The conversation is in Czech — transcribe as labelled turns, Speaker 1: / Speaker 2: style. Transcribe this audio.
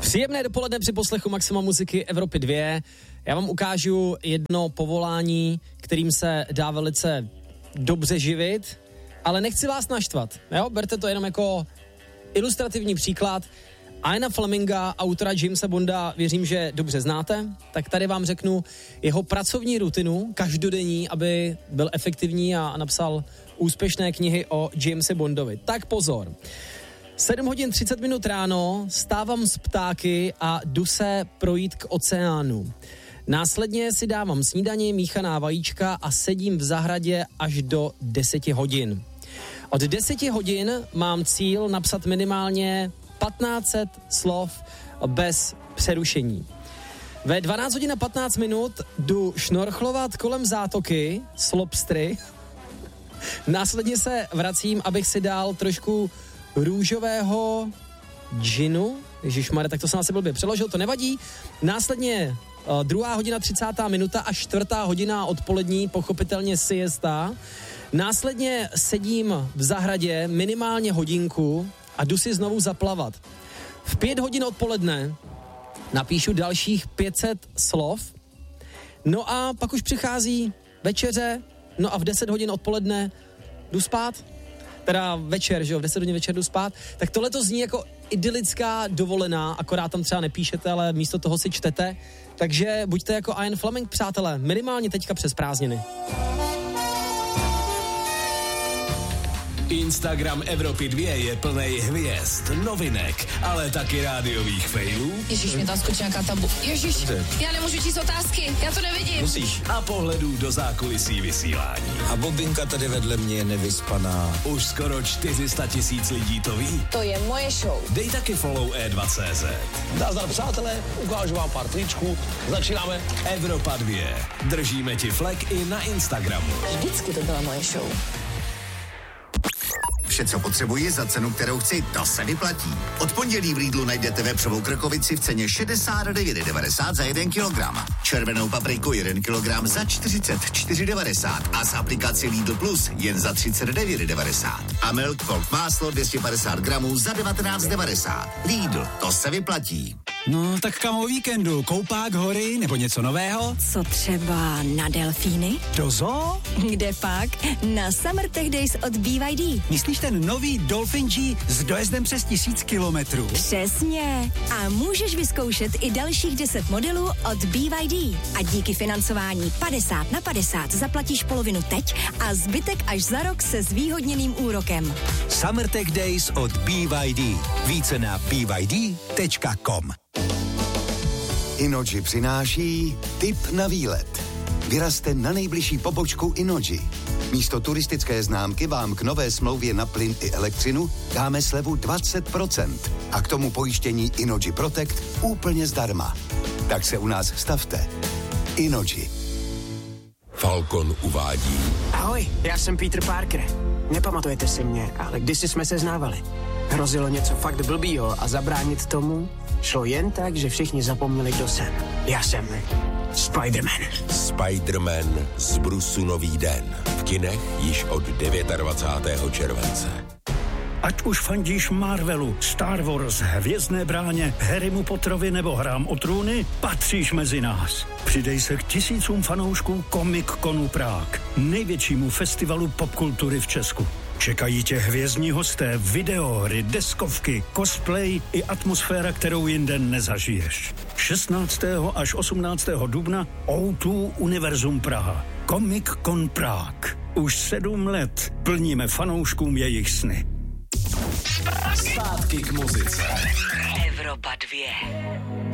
Speaker 1: Příjemné dopoledne při poslechu Maxima muziky Evropy 2. Já vám ukážu jedno povolání, kterým se dá velice dobře živit, ale nechci vás naštvat. Jo? Berte to jenom jako ilustrativní příklad. Iana Fleminga, autora Jamesa Bonda, věřím, že dobře znáte, tak tady vám řeknu jeho pracovní rutinu, každodenní, aby byl efektivní a napsal úspěšné knihy o Jamesi Bondovi. Tak pozor. 7 hodin 30 minut ráno, stávám z ptáky a jdu se projít k oceánu. Následně si dávám snídani, míchaná vajíčka a sedím v zahradě až do 10 hodin. Od 10 hodin mám cíl napsat minimálně 1500 slov bez přerušení. Ve 12 hodin a 15 minut jdu šnorchlovat kolem zátoky s lobstry. Následně se vracím, abych si dal trošku růžového džinu. Ježišmarja, tak to jsem asi blbě přeložil, to nevadí. Následně 2 hodina 30 minuta a 4 hodina odpolední, pochopitelně siesta. Následně sedím v zahradě minimálně hodinku a jdu si znovu zaplavat. V 5 hodin odpoledne napíšu dalších 500 slov. No a pak už přichází večeře, no a v 10 hodin odpoledne jdu spát. Teda večer, že jo, v 10 hodin večer jdu spát. Tak tohle to zní jako idylická dovolená, akorát tam třeba nepíšete, ale místo toho si čtete. Takže buďte jako Ian Fleming, přátelé, minimálně teďka přes prázdniny.
Speaker 2: Instagram Evropy 2 je plnej hvězd, novinek, ale taky rádiových failů.
Speaker 3: Ježíš, mě tam skočí nějaká tabu. Ježíš, já nemůžu číst otázky, já to nevidím.
Speaker 2: Musíš. A pohledů do zákulisí vysílání.
Speaker 4: A Bobinka tady vedle mě je nevyspaná.
Speaker 2: Už skoro 400 000 lidí to ví.
Speaker 3: To je moje show.
Speaker 2: Dej taky follow E2.cz.
Speaker 5: Nazdar, přátelé, ukážu vám pár tričků. Začínáme.
Speaker 2: Evropa 2. Držíme ti flek i na Instagramu.
Speaker 3: Vždycky to byla moje show.
Speaker 6: Vše, co potřebuji za cenu, kterou chci, to se vyplatí. Od pondělí v Lidlu najdete vepřovou krkovici v ceně 69,90 za 1 kilogram. Červenou papriku 1 kilogram za 44,90 a z aplikaci Lidl Plus jen za 39,90. A Milk Cold máslo 250 gramů za 19,90. Lidl, to se vyplatí.
Speaker 7: No, tak kam o víkendu? Koupák, hory nebo něco nového?
Speaker 8: Co třeba na delfíny?
Speaker 7: Do zoo?
Speaker 8: Kde pak? Na Summer Tech Days od BYD.
Speaker 7: Myslíš ten nový Dolphin G s dojezdem přes 1000 kilometrů?
Speaker 8: Přesně. A můžeš vyzkoušet i dalších 10 modelů od BYD. A díky financování 50/50 zaplatíš polovinu teď a zbytek až za rok se zvýhodněným úrokem.
Speaker 4: Summer Tech Days od BYD. Více na byd.com.
Speaker 9: Innogy přináší tip na výlet. Vyrazte na nejbližší pobočku Innogy. Místo turistické známky vám k nové smlouvě na plyn i elektřinu dáme slevu 20% a k tomu pojištění Innogy Protect úplně zdarma. Tak se u nás stavte. Innogy.
Speaker 2: Falcon uvádí.
Speaker 10: Ahoj, já jsem Peter Parker. Nepamatujete si mě, ale kdysi jsme se znávali. Hrozilo něco fakt blbýho a zabránit tomu šlo jen tak, že všichni zapomněli, kdo jsem. Já jsem Spider-Man.
Speaker 2: Spider-Man z Brusu nový den. V kinech již od 29. července.
Speaker 11: Ať už fandíš Marvelu, Star Wars, Hvězdné bráně, Harrymu Potterovi nebo Hrám o trůny, patříš mezi nás. Přidej se k tisícům fanoušků Comic-Conu Prague, největšímu festivalu popkultury v Česku. Čekají tě hvězdní hosté, videohry, deskovky, cosplay i atmosféra, kterou jinde nezažiješ. 16. až 18. dubna O2 Univerzum Praha. Comic-Con Prague. Už 7 let plníme fanouškům jejich sny.
Speaker 2: Zpátky k muzice.
Speaker 8: Evropa 2.